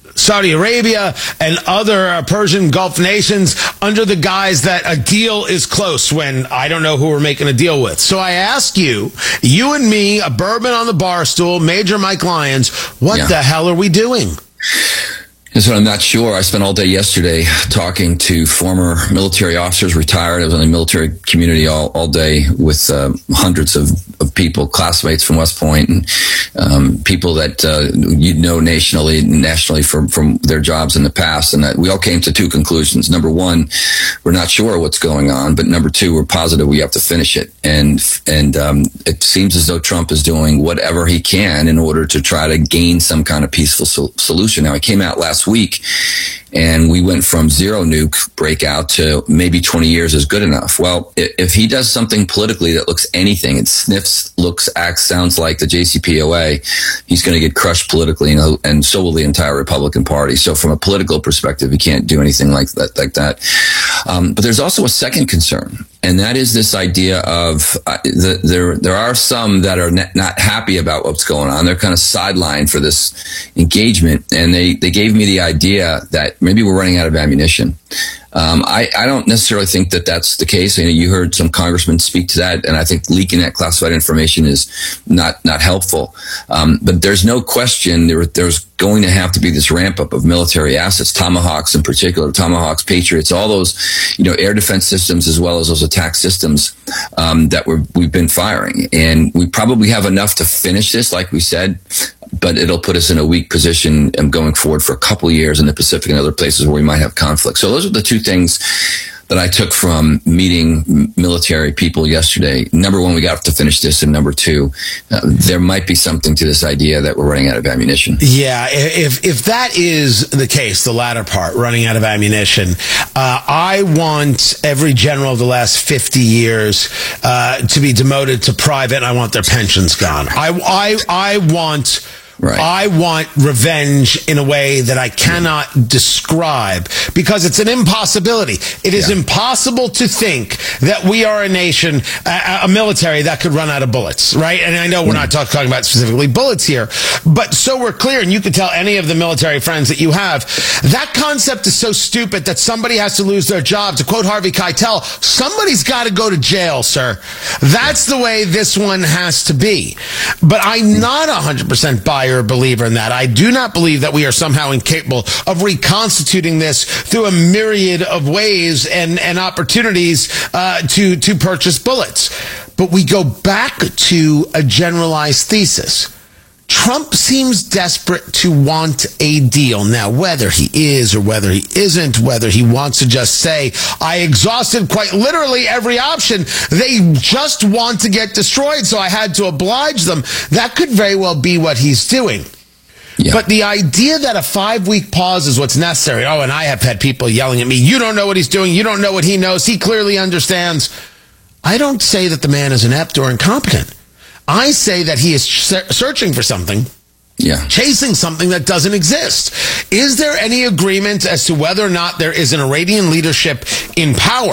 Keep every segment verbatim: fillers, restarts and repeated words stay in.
Saudi Arabia and other uh, Persian Gulf nations under the guise that a deal is close when I don't know who we're making a deal with. So I ask you, you and me, a bourbon on the bar stool, Major Mike Lyons, what yeah. the hell are we doing? That's what I'm not sure. I spent all day yesterday talking to former military officers, retired. I was in the military community all, all day with uh, hundreds of, of people, classmates from West Point, and um, people that uh, you know nationally, nationally from, from their jobs in the past. And that we all came to two conclusions. Number one, we're not sure what's going on, but number two, we're positive we have to finish it. And and um, it seems as though Trump is doing whatever he can in order to try to gain some kind of peaceful sol- solution. Now, he came out last week, and we went from zero nuke breakout to maybe twenty years is good enough. Well, if he does something politically that looks anything, it sniffs, looks, acts, sounds like the J C P O A, he's going to get crushed politically, and, and so will the entire Republican Party. So from a political perspective, he can't do anything like that. Like that. Um, but there's also a second concern, and that is this idea of uh, the, there. There are some that are not, not happy about what's going on. They're kind of sidelined for this engagement, and they they gave me the idea that maybe we're running out of ammunition. Um, I, I don't necessarily think that that's the case. You know, you heard some congressmen speak to that, and I think leaking that classified information is not not helpful. Um, but there's no question there there's going to have to be this ramp up of military assets, Tomahawks in particular, Tomahawks, Patriots, all those, you know, air defense systems as well as those attack systems um, that we're, we've been firing, and we probably have enough to finish this, like we said. But it'll put us in a weak position going forward for a couple of years in the Pacific and other places where we might have conflict. So those are the two things that I took from meeting military people yesterday. Number one, we got to finish this. And number two, uh, there might be something to this idea that we're running out of ammunition. Yeah, if if that is the case, the latter part, running out of ammunition, uh, I want every general of the last fifty years uh, to be demoted to private, and I want their pensions gone. I, I, I want... Right. I want revenge in a way that I cannot describe because it's an impossibility. It is yeah. impossible to think that we are a nation, a, a military that could run out of bullets, right? And I know we're not talk, talking about specifically bullets here, but so we're clear, and you can tell any of the military friends that you have, that concept is so stupid that somebody has to lose their job. To quote Harvey Keitel, somebody's got to go to jail, sir. That's the way this one has to be. But I'm not one hundred percent buyer or believer in that. I do not believe that we are somehow incapable of reconstituting this through a myriad of ways and, and opportunities uh, to, to purchase bullets. But we go back to a generalized thesis. Trump seems desperate to want a deal. Now, whether he is or whether he isn't, whether he wants to just say, I exhausted quite literally every option, they just want to get destroyed, so I had to oblige them. That could very well be what he's doing. Yeah. But the idea that a five-week pause is what's necessary, oh, and I have had people yelling at me, you don't know what he's doing, you don't know what he knows, he clearly understands. I don't say that the man is inept or incompetent. I say that he is searching for something, yeah. chasing something that doesn't exist. Is there any agreement as to whether or not there is an Iranian leadership in power,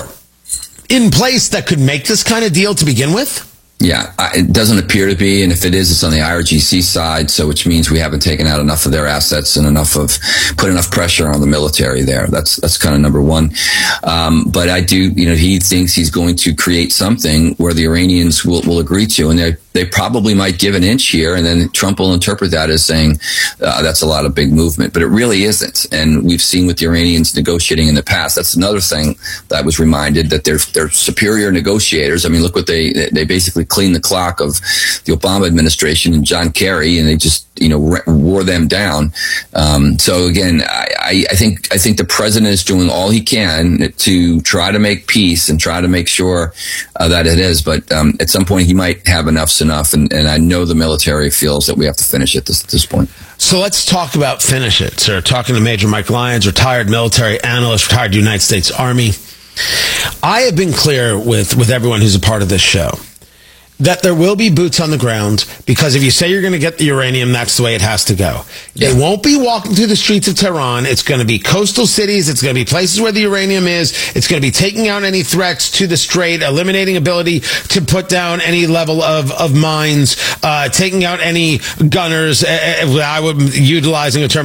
in place, that could make this kind of deal to begin with? Yeah, it doesn't appear to be, and if it is, it's on the I R G C side, so which means we haven't taken out enough of their assets and enough of put enough pressure on the military there. That's that's kind of number one. Um, but I do, you know, he thinks he's going to create something where the Iranians will, will agree to, and they they probably might give an inch here, and then Trump will interpret that as saying uh, that's a lot of big movement, but it really isn't. And we've seen with the Iranians negotiating in the past. That's another thing that I was reminded, that they're they're superior negotiators. I mean, look what they they basically cleaned the clock of the Obama administration and John Kerry, and they just, you know, wore them down. Um, so again, I, I think I think the president is doing all he can to try to make peace and try to make sure uh, that it is. But um, at some point, he might have enough's enough, and, and I know the military feels that we have to finish it this, at this point. So let's talk about finish it, sir. Talking to Major Mike Lyons, retired military analyst, retired United States Army. I have been clear with, with everyone who's a part of this show that there will be boots on the ground, because if you say you're going to get the uranium, that's the way it has to go. Yeah. They won't be walking through the streets of Tehran. It's going to be coastal cities. It's going to be places where the uranium is. It's going to be taking out any threats to the strait, eliminating ability to put down any level of, of mines, uh, taking out any gunners. Uh, I would utilizing a term